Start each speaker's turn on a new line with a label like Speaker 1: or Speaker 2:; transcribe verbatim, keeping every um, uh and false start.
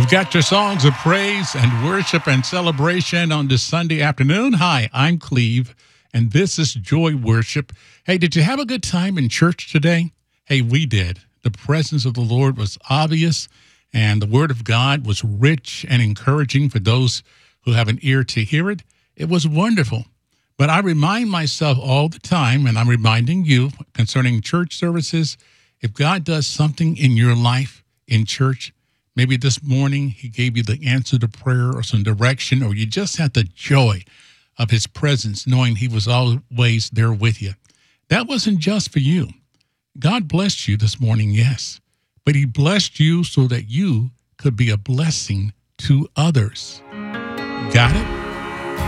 Speaker 1: We've got your songs of praise and worship and celebration on this Sunday afternoon. Hi, I'm Cleve, and this is Joy Worship. Hey, did you have a good time in church today? Hey, we did. The presence of the Lord was obvious, and the Word of God was rich and encouraging for those who have an ear to hear it. It was wonderful. But I remind myself all the time, and I'm reminding you concerning church services, if God does something in your life in church, maybe this morning he gave you the answer to prayer or some direction, or you just had the joy of his presence, knowing he was always there with you. That wasn't just for you. God blessed you this morning, yes, but he blessed you so that you could be a blessing to others. Got it?